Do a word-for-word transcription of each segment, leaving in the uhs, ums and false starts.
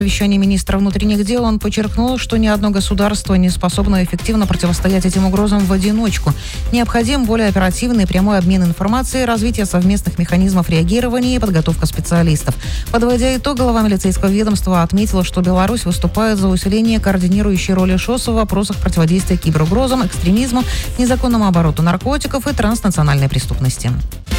В вещании министра внутренних дел он подчеркнул, что ни одно государство не способно эффективно противостоять этим угрозам в одиночку. Необходим более оперативный прямой обмен информацией, развитие совместных механизмов реагирования и подготовка специалистов. Подводя итог, глава милицейского ведомства отметила, что Беларусь выступает за усиление координирующей роли ШОС в вопросах противодействия киберугрозам, экстремизму, незаконному обороту наркотиков и транснациональной преступности.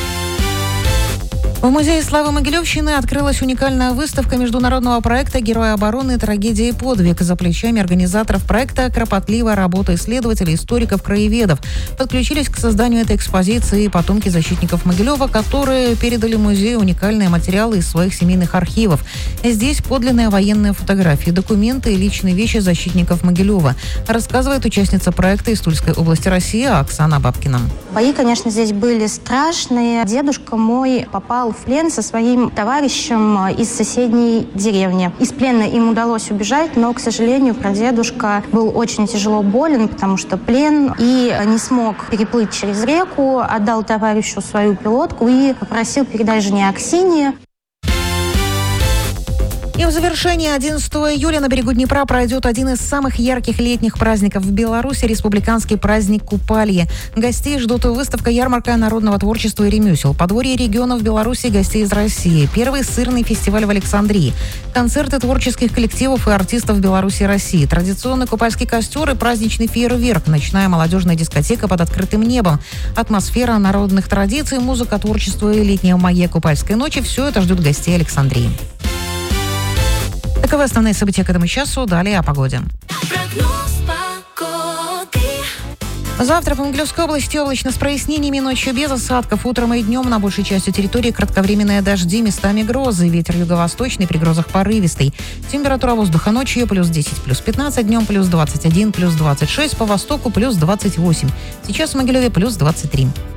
В Музее славы Могилевщины открылась уникальная выставка международного проекта «Герои обороны. Трагедия и подвиг». За плечами организаторов проекта кропотливая работа исследователей, историков, краеведов. Подключились к созданию этой экспозиции потомки защитников Могилева, которые передали музею уникальные материалы из своих семейных архивов. Здесь подлинные военные фотографии, документы и личные вещи защитников Могилева, рассказывает участница проекта из Тульской области России Оксана Бабкина. Бои, конечно, здесь были страшные. Дедушка мой попал в плен со своим товарищем из соседней деревни. Из плена им удалось убежать, но, к сожалению, прадедушка был очень тяжело болен, потому что плен, и не смог переплыть через реку, отдал товарищу свою пилотку и попросил передать жене Аксинье. И в завершении одиннадцатого июля на берегу Днепра пройдет один из самых ярких летних праздников в Беларуси – республиканский праздник Купалье. Гостей ждут выставка-ярмарка народного творчества и ремесел, подворье регионов Беларуси, гостей из России, первый сырный фестиваль в Александрии, концерты творческих коллективов и артистов Беларуси и России, традиционный купальский костер и праздничный фейерверк, ночная молодежная дискотека под открытым небом, атмосфера народных традиций, музыка, творчество и летняя магия купальской ночи – все это ждет гостей Александрии. Таковы основные события к этому часу. Далее о погоде. Завтра по Могилевской области облачно с прояснениями, ночью без осадков. Утром и днем на большей части территории кратковременные дожди, местами грозы. Ветер юго-восточный, при грозах порывистый. Температура воздуха ночью плюс десять, плюс пятнадцать, днем плюс двадцать один, плюс двадцать шесть, по востоку плюс двадцать восемь. Сейчас в Могилеве плюс двадцать три.